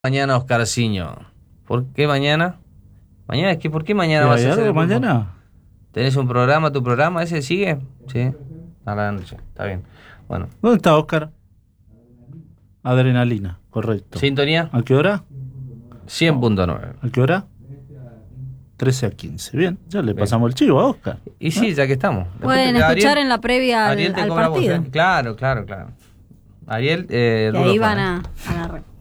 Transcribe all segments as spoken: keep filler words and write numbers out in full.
Mañana, Oscarciño. ¿Por qué mañana? ¿Mañana? ¿Qué, ¿Por qué mañana vas a hacer algo mañana? ¿Tenés un programa? ¿Tu programa ese sigue? Sí. A la noche. Está bien. Bueno. ¿Dónde está Oscar? Adrenalina, correcto. ¿Sintonía? ¿A qué hora? cien punto nueve. ¿A qué hora? trece a quince. Bien, ya le pasamos el chivo a Oscar. Y sí, ya que estamos. Pueden Después, escuchar Ariel, en la previa al, Ariel te al cobra partido. vos, ¿eh? Claro, claro, claro. Ariel, eh, Y ahí van a, a la red.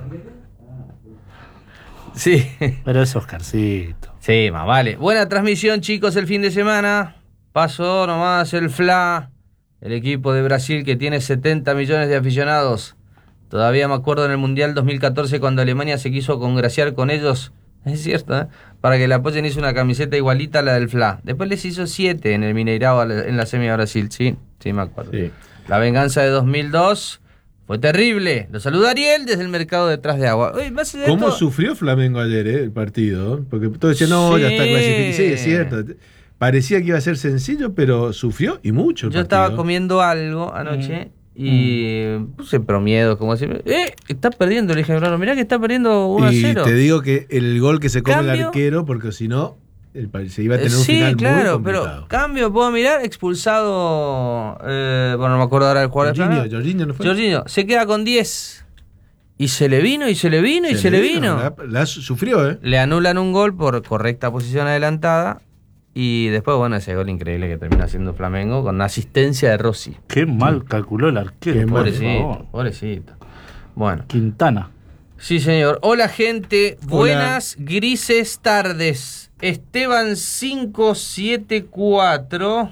Sí. Pero es Oscarcito. Sí, más vale. Buena transmisión, chicos, el fin de semana. Pasó nomás el F L A, el equipo de Brasil que tiene setenta millones de aficionados. Todavía me acuerdo en el Mundial dos mil catorce cuando Alemania se quiso congraciar con ellos. Es cierto, ¿eh? Para que le apoyen hizo una camiseta igualita a la del F L A. Después les hizo siete en el Mineirao en la semi de Brasil. Sí, sí me acuerdo. Sí. La venganza de dos mil dos fue terrible. Lo saluda Ariel desde el mercado detrás de agua. Uy, más de ¿Cómo esto... sufrió Flamengo ayer, eh, el partido? Porque todos decían, no, sí. ya está clasificado. Sí, es cierto. Parecía que iba a ser sencillo, pero sufrió y mucho el Yo partido. estaba comiendo algo anoche mm. y mm. puse pero miedo, como así. ¡Eh! Está perdiendo, le dije a Bruno. Mirá que está perdiendo uno a cero. Y te digo que el gol que se come ¿Cambio? el arquero, porque si no, el, se iba a tener un sí, final claro, muy complicado. Pero cambio, puedo mirar, expulsado. Eh, bueno, no me acuerdo ahora del jugador de Flamengo. Jorginho no fue. Jorginho, se queda con diez. Y se le vino, y se le vino, se y se le vino. vino. La, la sufrió, ¿eh? Le anulan un gol por correcta posición adelantada. Y después, bueno, ese gol increíble que termina haciendo Flamengo con asistencia de Rossi. Qué mal calculó el arquero. Qué pobrecito, pobrecito. Bueno. Quintana. Sí, señor. Hola, gente. Hola. Buenas, grises tardes. Esteban cinco siete cuatro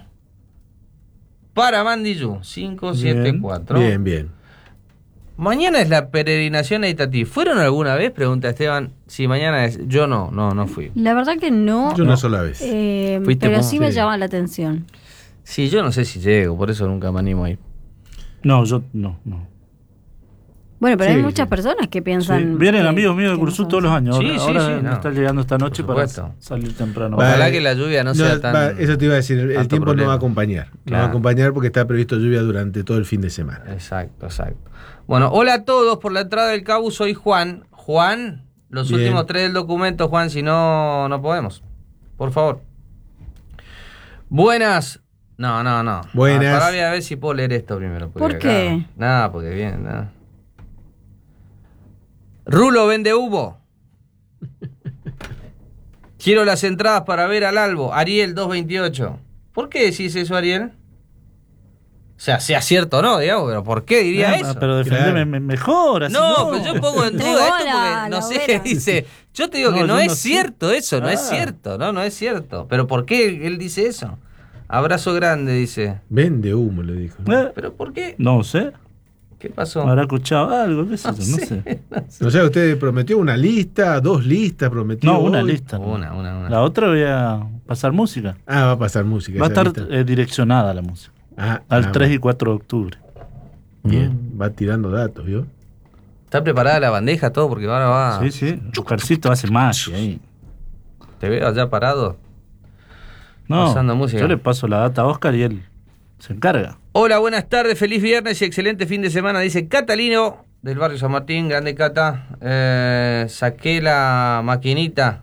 para Mandillú. cinco siete cuatro. Bien, bien. Mañana es la peregrinación a Itatí. ¿Fueron alguna vez? Pregunta Esteban. Si mañana es. Yo no, no, no fui. La verdad que no. Yo una sola vez. Eh, pero sí me sí. llama la atención. Sí, yo no sé si llego, por eso nunca me animo a ir. No, yo no, no. Bueno, pero sí, hay muchas sí. personas que piensan. Sí. Vienen que, amigos míos de Cursú todos los años. Sí, ahora sí, ahora sí, me no. está llegando esta noche para salir temprano. Ojalá vale. que la lluvia no, no sea tan. Va, eso te iba a decir, el tiempo problema. no va a acompañar. Claro. No va a acompañar porque está previsto lluvia durante todo el fin de semana. Exacto, exacto. Bueno, hola a todos por la entrada del Cabu, soy Juan. Juan, los Bien. últimos tres del documento, Juan, si no, no podemos. Por favor. Buenas. No, no, no. Buenas. Ah, para a ver si puedo leer esto primero. ¿Por qué? Acá, nada, porque bien, nada. Rulo vende humo. Quiero las entradas para ver al Albo. Ariel dos veintiocho. ¿Por qué decís eso, Ariel? O sea, sea cierto o no, digamos, pero ¿por qué diría no, eso? Pero defendeme claro. mejor. Así no, no, pero yo pongo en duda esto porque no sé qué dice. Yo te digo no, que no es no cierto sé. eso, no ah. es cierto, no, no es cierto. Pero ¿por qué él dice eso? Abrazo grande, dice. Vende humo, le dijo. ¿Eh? ¿Pero por qué? No sé. ¿Qué pasó? ¿Habrá escuchado algo? ¿Qué es eso? No, no, sé, sé. no sé. O sea, usted prometió una lista, dos listas, prometió. No, una hoy. lista. No. Una, una, una. La otra voy a pasar música. Ah, va a pasar música. Va a estar eh, direccionada la música. Ah, al ah, tres y cuatro de octubre. Bien, mm. va tirando datos, ¿vio? Está preparada la bandeja, todo, porque ahora va. Sí, sí. Oscarcito hace magia ahí. ¿Te veo allá parado? No, pasando música. Yo le paso la data a Oscar y él se encarga. Hola, buenas tardes, feliz viernes y excelente fin de semana, dice Catalino del barrio San Martín, grande Cata. Eh, saqué la maquinita.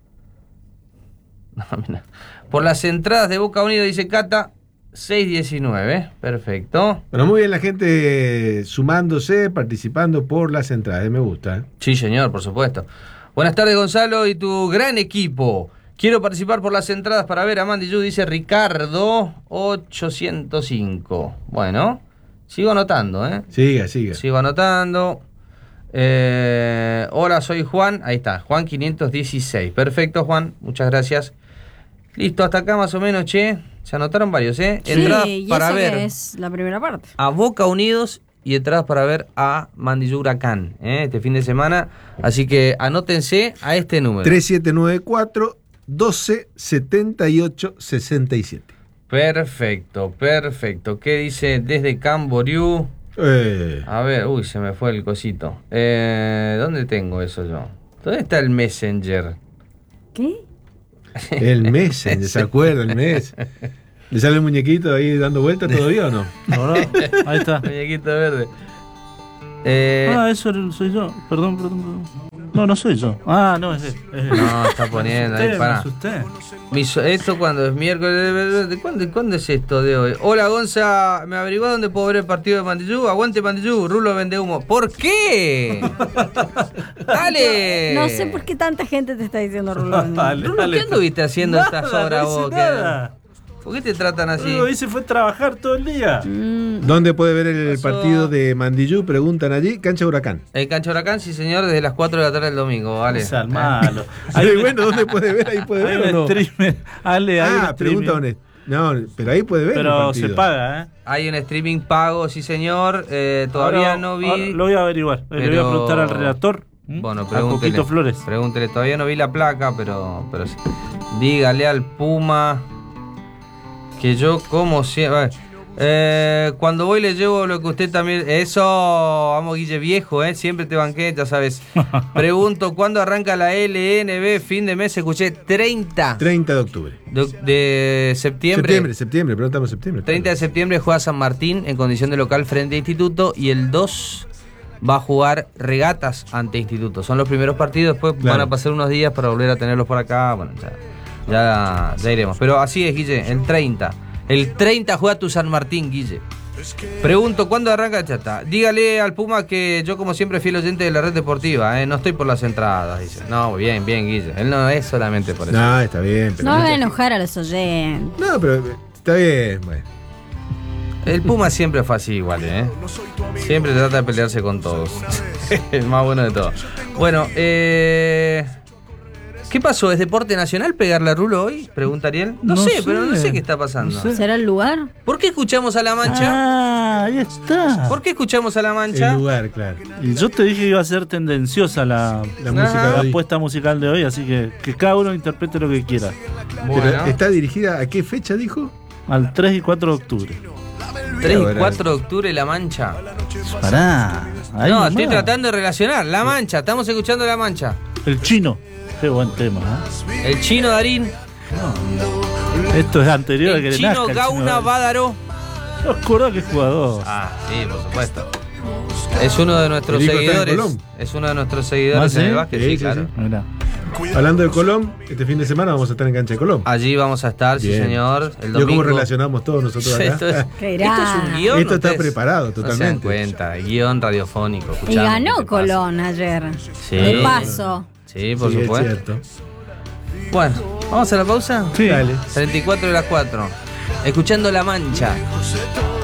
No, mira. Por las entradas de Boca Unido, dice Cata. seis diecinueve, perfecto. Bueno, muy bien la gente sumándose, participando por las entradas, me gusta. ¿eh? Sí, señor, por supuesto. Buenas tardes, Gonzalo, y tu gran equipo. Quiero participar por las entradas para ver a Mandillú, dice Ricardo ochocientos cinco. Bueno, sigo anotando, ¿eh? Siga, siga. Sigo anotando. Eh, hola, soy Juan. Ahí está, Juan quinientos dieciséis. Perfecto, Juan, muchas gracias. Listo, hasta acá más o menos, che. Se anotaron varios, ¿eh? Sí, entradas y para eso ver que es la primera parte. a Boca Unidos y entradas para ver a Mandillú Huracán, ¿eh? Este fin de semana. Así que anótense a este número. tres siete nueve cuatro, doce, setenta y ocho, sesenta y siete. Perfecto, perfecto. ¿Qué dice desde Camboriú? Eh. A ver, uy, se me fue el cosito. Eh, ¿Dónde tengo eso yo? ¿Dónde está el Messenger? ¿Qué? El Messenger, ¿se acuerda? El mes. ¿Le sale el muñequito ahí dando vueltas todavía o no? No, no. Ahí está. Muñequito verde. Eh, Ah, eso era- soy yo. Perdón, perdón, perdón. No, no soy yo. Ah, no, es él. Es él. no, está poniendo ahí, Usted, me pará. asusté. Mi so- Esto cuando es miércoles. ¿De cuándo, cuándo es esto de hoy? Hola Gonza, ¿me averiguó dónde puedo ver el partido de Mandillú? Aguante Mandillú, Rulo vende humo. ¿Por qué? Dale. No sé por qué tanta gente te está diciendo Rulo. Dale, Rulo, dale. ¿qué anduviste haciendo Nada, estas horas no hice vos? ¿Qué- nada. ¿Por qué te tratan así? Lo hice fue trabajar todo el día. Mm, ¿Dónde puede ver el Pasó. partido de Mandillú? Preguntan allí. Cancha Huracán. El Cancho Huracán, sí señor, desde las cuatro de la tarde del domingo, vale. No seas malo. Ay, Hay un- bueno, ¿dónde puede ver? Ahí puede hay ver. ¿o un no? streamer. Ale, hay un Ah, pregunta streaming. honesta. No, pero ahí puede ver. el Pero partido. se paga, ¿eh? Hay un streaming pago, sí señor. Eh, todavía Ahora- no vi. ahora lo voy a averiguar. Le voy a pero- preguntar al redactor. ¿m? Bueno, a pregúntele. Coquito Flores. Pregúntele, todavía no vi la placa, pero, pero sí. Dígale al Puma que yo como siempre. Eh, cuando voy le llevo lo que usted también. Eso, vamos Guille viejo, eh. Siempre te banqué, ya sabes. Pregunto, ¿cuándo arranca la L N B? Fin de mes, escuché treinta treinta de octubre. de, de septiembre. Septiembre, septiembre, preguntamos septiembre. treinta de septiembre juega San Martín en condición de local frente a Instituto y el dos va a jugar Regatas ante Instituto. Son los primeros partidos, después Claro. van a pasar unos días para volver a tenerlos por acá. Bueno, ya, ya, ya iremos. Pero así es, Guille, el treinta. El treinta juega tu San Martín, Guille. Pregunto, ¿cuándo arranca? Ya está. Dígale al Puma que yo, como siempre, fiel oyente de la red deportiva, ¿eh? No estoy por las entradas, dice. No, bien, bien, Guille. Él no es solamente por eso. No, está bien. Pero no va a enojar a los oyentes. No, pero está bien. Bueno. El Puma siempre fue así igual, ¿eh? Siempre trata de pelearse con todos. El más bueno de todos. Bueno, eh... ¿qué pasó? ¿Es deporte nacional pegarle a Rulo hoy? Pregunta Ariel. No, No sé, sé. pero no sé qué está pasando. No sé. ¿Será el lugar? ¿Por qué escuchamos a La Mancha? Ah, ahí está. ¿Por qué escuchamos a La Mancha? El lugar, claro. Y yo te dije que iba a ser tendenciosa la, La Ajá. música de la hoy. apuesta musical de hoy, así que que cada uno interprete lo que quiera. Bueno, Pero está dirigida a qué fecha, dijo? Al tres y cuatro de octubre. tres y Ahora. cuatro de octubre La Mancha. Pará. ahí No, nomás. estoy tratando de relacionar. La Mancha, estamos escuchando La Mancha. El chino. Qué buen tema, ¿eh? El chino Darín. Esto es anterior a que El le chino nazca el Gauna chino. Bádaro. No acuerdo que jugador. Ah, sí, por supuesto. Es uno de nuestros El hijo está en seguidores. Colón. Es uno de nuestros seguidores ¿Ah, sí? en el básquet, Sí, sí, sí, claro. sí. Mirá. Hablando de Colón, este fin de semana vamos a estar en cancha de Colón. Allí vamos a estar, sí Bien. señor. El Yo domingo. cómo relacionamos todos nosotros acá. Esto es, Qué esto es un grande. guión. Esto está ustedes preparado No se dan totalmente. cuenta, guión radiofónico. Y escuchando ganó qué pasa. Colón ayer. Sí. De paso. Sí, por Sí, es supuesto. cierto. Bueno, ¿vamos a la pausa? Sí. Dale. treinta y cuatro de las cuatro. Escuchando La Mancha.